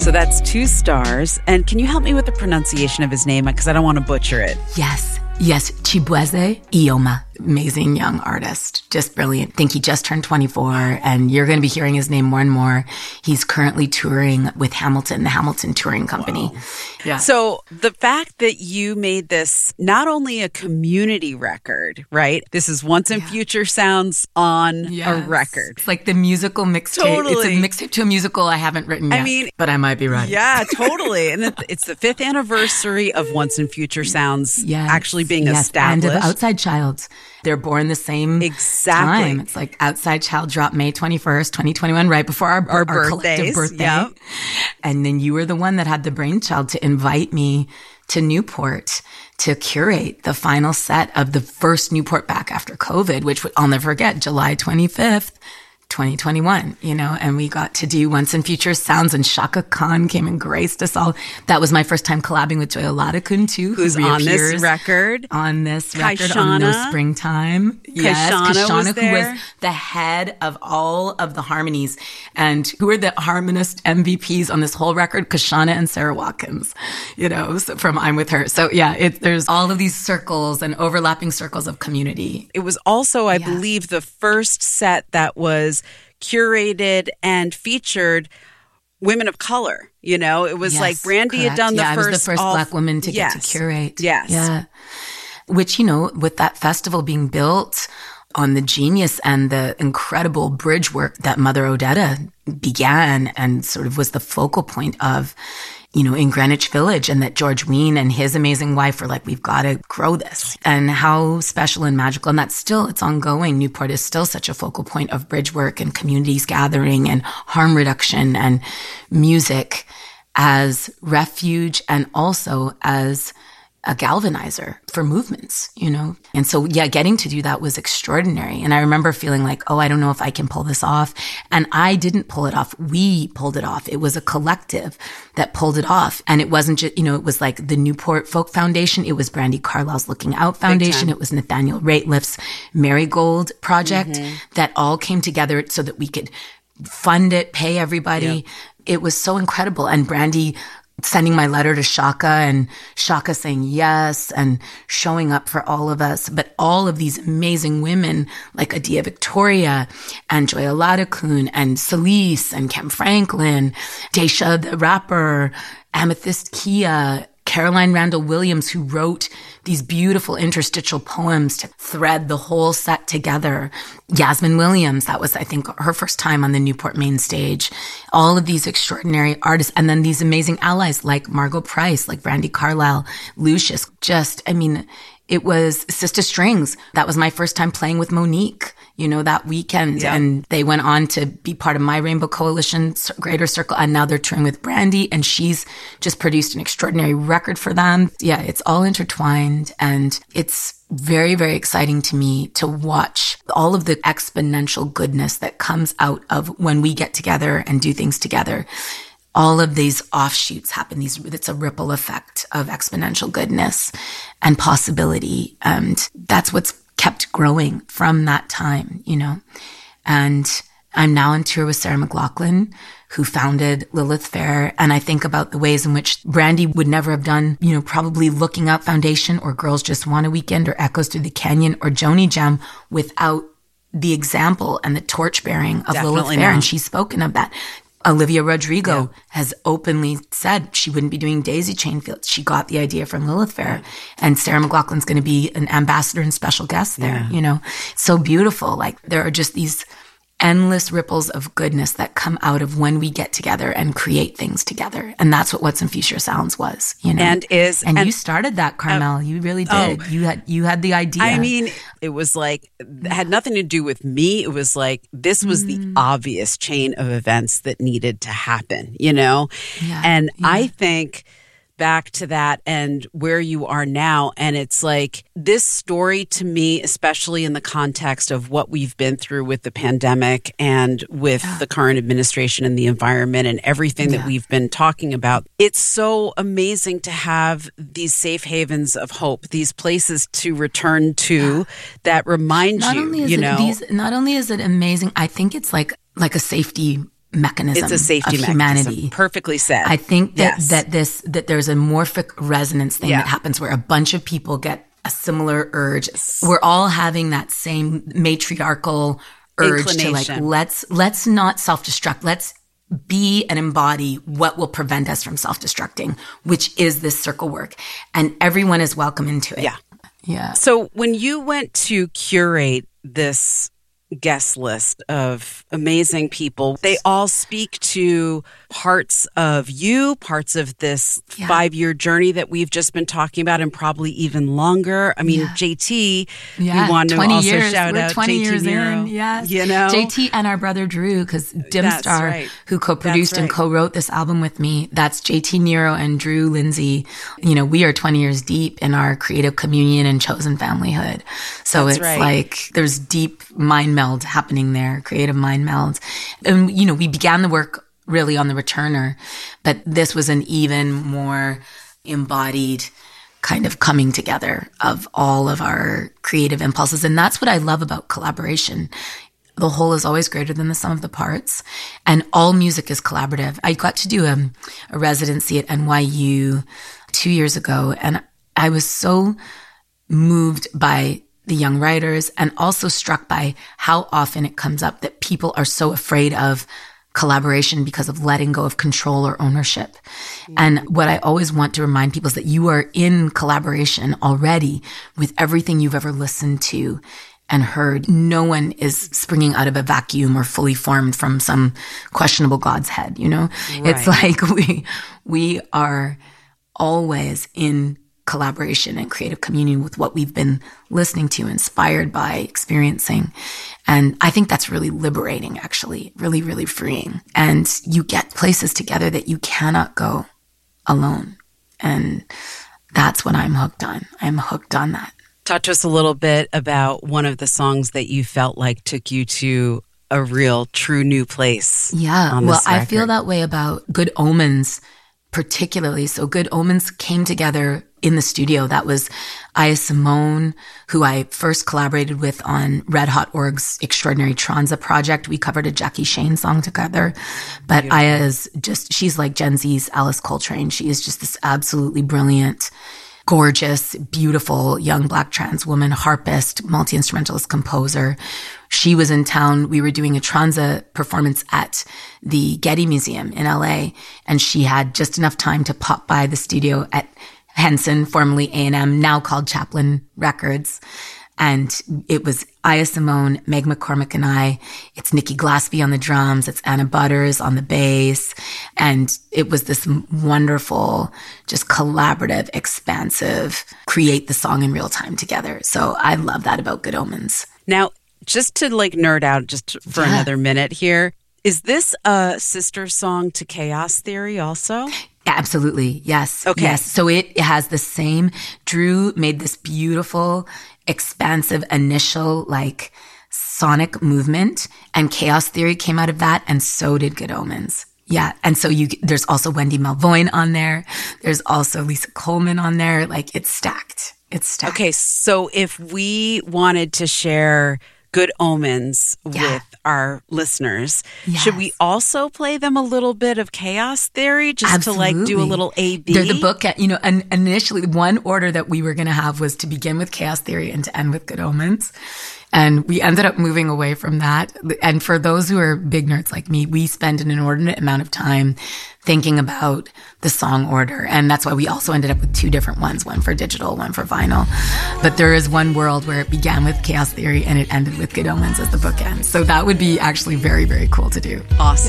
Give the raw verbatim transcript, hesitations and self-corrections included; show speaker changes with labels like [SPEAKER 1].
[SPEAKER 1] So that's two stars. And can you help me with the pronunciation of his name? Because I don't want to butcher it.
[SPEAKER 2] Yes. Yes, Chibueze Ioma. Amazing young artist. Just brilliant. I think he just turned twenty-four, and you're going to be hearing his name more and more. He's currently touring with Hamilton, the Hamilton Touring Company.
[SPEAKER 1] Wow.
[SPEAKER 2] Yeah.
[SPEAKER 1] So the fact that you made this not only a community record, right? This is Once and
[SPEAKER 2] Yeah.
[SPEAKER 1] Future Sounds on
[SPEAKER 2] Yes.
[SPEAKER 1] a record.
[SPEAKER 2] It's like the musical mixtape.
[SPEAKER 1] Totally.
[SPEAKER 2] It's a mixtape to a musical I haven't written yet.
[SPEAKER 1] I mean,
[SPEAKER 2] but I might be right.
[SPEAKER 1] Yeah, totally. And it- it's the fifth anniversary of Once and Future Sounds
[SPEAKER 2] Yes.
[SPEAKER 1] actually being
[SPEAKER 2] yes.
[SPEAKER 1] established.
[SPEAKER 2] And of Outside Child. They're born the same
[SPEAKER 1] Exactly.
[SPEAKER 2] time. It's like Outside Child dropped May twenty-first, twenty twenty-one, right before our,
[SPEAKER 1] Our
[SPEAKER 2] our collective
[SPEAKER 1] birthdays,
[SPEAKER 2] birthday.
[SPEAKER 1] yep.
[SPEAKER 2] And then you were the one that had the brainchild to invite me to Newport to curate the final set of the first Newport back after COVID, which I'll never forget, July twenty-fifth. twenty twenty-one, you know, and we got to do Once and Future Sounds, and Shaka Khan came and graced us all. That was my first time collabing with Joya Ladakun too,
[SPEAKER 1] Who's
[SPEAKER 2] who
[SPEAKER 1] on this
[SPEAKER 2] reappears
[SPEAKER 1] record.
[SPEAKER 2] On this record, on No
[SPEAKER 1] Kaishana.
[SPEAKER 2] Springtime. Yes,
[SPEAKER 1] Kaishana was
[SPEAKER 2] Kaishana, who
[SPEAKER 1] there.
[SPEAKER 2] was the head of all of the harmonies, and who are the harmonist M V Ps on this whole record? Kaishana and Sarah Watkins, you know, so from I'm With Her. So yeah, it, there's all of these circles and overlapping circles of community.
[SPEAKER 1] It was also, I
[SPEAKER 2] Yeah.
[SPEAKER 1] believe, the first set that was curated and featured women of color. You know, it was
[SPEAKER 2] Yes,
[SPEAKER 1] like Brandy
[SPEAKER 2] correct.
[SPEAKER 1] had done the
[SPEAKER 2] yeah,
[SPEAKER 1] first.
[SPEAKER 2] I was the first
[SPEAKER 1] all-
[SPEAKER 2] Black woman to
[SPEAKER 1] yes.
[SPEAKER 2] get to curate.
[SPEAKER 1] Yes.
[SPEAKER 2] Yeah. Which, you know, with that festival being built on the genius and the incredible bridge work that Mother Odetta began and sort of was the focal point of, you know, in Greenwich Village, and that George Wein and his amazing wife were like, we've got to grow this. And how special and magical. And that's still, it's ongoing. Newport is still such a focal point of bridge work and communities gathering and harm reduction and music as refuge and also as a galvanizer for movements, you know? And so, yeah, getting to do that was extraordinary. And I remember feeling like, oh, I don't know if I can pull this off. And I didn't pull it off. We pulled it off. It was a collective that pulled it off. And it wasn't just, you know, it was like the Newport Folk Foundation. It was Brandy Carlisle's Looking Out Foundation. It was Nathaniel Rateliff's Marigold Project
[SPEAKER 1] Mm-hmm.
[SPEAKER 2] that all came together so that we could fund it, pay everybody.
[SPEAKER 1] Yep.
[SPEAKER 2] It was so incredible. And Brandy sending my letter to Shaka and Shaka saying yes and showing up for all of us. But all of these amazing women like Adia Victoria and Joya Ladakun and Celise and Cam Franklin, Daisha the rapper, Amethyst Kia, Caroline Randall Williams, who wrote these beautiful interstitial poems to thread the whole set together. Yasmin Williams, that was, I think, her first time on the Newport main stage. All of these extraordinary artists. And then these amazing allies like Margot Price, like Brandy Carlisle, Lucius. Just, I mean, it was Sister Strings. That was my first time playing with Monique, you know, that weekend.
[SPEAKER 1] Yeah.
[SPEAKER 2] And they went on to be part of my Rainbow Coalition, Greater Circle. And now they're touring with Brandy, and she's just produced an extraordinary record for them. Yeah, it's all intertwined. And it's very, very exciting to me to watch all of the exponential goodness that comes out of when we get together and do things together. All of these offshoots happen. These, it's a ripple effect of exponential goodness and possibility. And that's what's kept growing from that time, you know. And I'm now on tour with Sarah McLachlan, who founded Lilith Fair. And I think about the ways in which Brandy would never have done, you know, probably Looking Out Foundation or Girls Just Want a Weekend or Echoes Through the Canyon or Joni Jam without the example and the torch bearing of
[SPEAKER 1] Definitely
[SPEAKER 2] Lilith Fair.
[SPEAKER 1] not.
[SPEAKER 2] And she's spoken of that. Olivia Rodrigo
[SPEAKER 1] Yeah.
[SPEAKER 2] has openly said she wouldn't be doing Daisy Chain Fields. She got the idea from Lilith Fair. And Sarah McLachlan's going to be an ambassador and special guest there,
[SPEAKER 1] Yeah.
[SPEAKER 2] you know. So beautiful. Like, there are just these endless ripples of goodness that come out of when we get together and create things together. And that's what What's in Future Sounds was, you know.
[SPEAKER 1] And is
[SPEAKER 2] And,
[SPEAKER 1] and-
[SPEAKER 2] you started that, Carmel. you really did.
[SPEAKER 1] oh.
[SPEAKER 2] you had you had the idea.
[SPEAKER 1] I mean, it was like, it had nothing to do with me. It was like, this was the
[SPEAKER 2] Mm.
[SPEAKER 1] obvious chain of events that needed to happen, you know?
[SPEAKER 2] Yeah,
[SPEAKER 1] And
[SPEAKER 2] yeah.
[SPEAKER 1] I think back to that and where you are now. And it's like this story to me, especially in the context of what we've been through with the pandemic and with
[SPEAKER 2] Yeah.
[SPEAKER 1] the current administration and the environment and everything
[SPEAKER 2] Yeah.
[SPEAKER 1] that we've been talking about. It's so amazing to have these safe havens of hope, these places to return to that remind
[SPEAKER 2] not
[SPEAKER 1] you,
[SPEAKER 2] only is
[SPEAKER 1] you
[SPEAKER 2] it
[SPEAKER 1] know,
[SPEAKER 2] these, not only is it amazing, I think it's like like a safety mechanism
[SPEAKER 1] it's a safety
[SPEAKER 2] of
[SPEAKER 1] mechanism.
[SPEAKER 2] humanity.
[SPEAKER 1] Perfectly said.
[SPEAKER 2] I think that,
[SPEAKER 1] yes.
[SPEAKER 2] that this, that there's a morphic resonance thing
[SPEAKER 1] yeah.
[SPEAKER 2] that happens where a bunch of people get a similar urge. We're all having that same matriarchal urge to like, let's, let's not self-destruct. Let's be and embody what will prevent us from self-destructing, which is this circle work. And everyone is welcome into it.
[SPEAKER 1] Yeah.
[SPEAKER 2] Yeah.
[SPEAKER 1] So when you went to curate this guest list of amazing people, they all speak to parts of you, parts of this yeah. five-year journey that we've just been talking about, and probably even longer. I mean, yeah. J T,
[SPEAKER 2] yeah.
[SPEAKER 1] we want to
[SPEAKER 2] twenty
[SPEAKER 1] also
[SPEAKER 2] years.
[SPEAKER 1] shout
[SPEAKER 2] We're
[SPEAKER 1] out
[SPEAKER 2] twenty
[SPEAKER 1] J T
[SPEAKER 2] years
[SPEAKER 1] Nero.
[SPEAKER 2] In. Yes.
[SPEAKER 1] You know?
[SPEAKER 2] J T and our brother Drew, because Dimstar,
[SPEAKER 1] right.
[SPEAKER 2] who co-produced
[SPEAKER 1] right.
[SPEAKER 2] and co-wrote this album with me, that's J T Nero and Drew Lindsay. You know, we are twenty years deep in our creative communion and chosen familyhood. So
[SPEAKER 1] that's
[SPEAKER 2] it's
[SPEAKER 1] right.
[SPEAKER 2] like there's deep mind meld happening there, creative mind meld. And, you know, we began the work really on the returner, but this was an even more embodied kind of coming together of all of our creative impulses. And that's what I love about collaboration. The whole is always greater than the sum of the parts, and all music is collaborative. I got to do a, a residency at N Y U two years ago, and I was so moved by the young writers and also struck by how often it comes up that people are so afraid of collaboration because of letting go of control or ownership. Mm-hmm. And what I always want to remind people is that you are in collaboration already with everything you've ever listened to and heard. No one is springing out of a vacuum or fully formed from some questionable God's head, you know? Right. It's like we we are always in collaboration and creative communion with what we've been listening to, inspired by, experiencing. And I think that's really liberating, actually, really, really freeing. And you get places together that you cannot go alone. And that's what I'm hooked on. I'm hooked on that.
[SPEAKER 1] Talk to us a little bit about one of the songs that you felt like took you to a real, true new place.
[SPEAKER 2] Yeah. Well, I feel that way about Good Omens particularly. So Good Omens came together in the studio. That was Aya Simone, who I first collaborated with on Red Hot Org's Extraordinary Tranza project. We covered a Jackie Shane song together. But Beautiful. Aya is just, she's like Gen Z's Alice Coltrane. She is just this absolutely brilliant, gorgeous, beautiful young Black trans woman, harpist, multi-instrumentalist composer. She was in town. We were doing a Tranza performance at the Getty Museum in L A, and she had just enough time to pop by the studio at Henson, formerly A and M, now called Chaplin Records. And it was Aya Simone, Meg McCormick, and I. It's Nikki Glaspie on the drums. It's Anna Butters on the bass. And it was this wonderful, just collaborative, expansive, create the song in real time together. So I love that about Good Omens.
[SPEAKER 1] Now, just to like nerd out just for yeah. another minute here, is this a sister song to Chaos Theory also?
[SPEAKER 2] Absolutely. Yes.
[SPEAKER 1] Okay.
[SPEAKER 2] Yes. So it has the same, Drew made this beautiful, expansive initial like sonic movement, and Chaos Theory came out of that, and so did Good Omens. Yeah. And so you, there's also Wendy Melvoin on there. There's also Lisa Coleman on there. Like it's stacked. It's stacked.
[SPEAKER 1] Okay. So if we wanted to share Good Omens yeah. with our listeners, yes. should we also play them a little bit of Chaos Theory just
[SPEAKER 2] Absolutely.
[SPEAKER 1] to like do a little A B?
[SPEAKER 2] They're the book, you know, and initially one order that we were going to have was to begin with Chaos Theory and to end with Good Omens. And we ended up moving away from that. And for those who are big nerds like me, we spend an inordinate amount of time thinking about the song order. And that's why we also ended up with two different ones, one for digital, one for vinyl. But there is one world where it began with Chaos Theory and it ended with Good Omens as the bookend. So that would be actually very, very cool to do.
[SPEAKER 1] Awesome.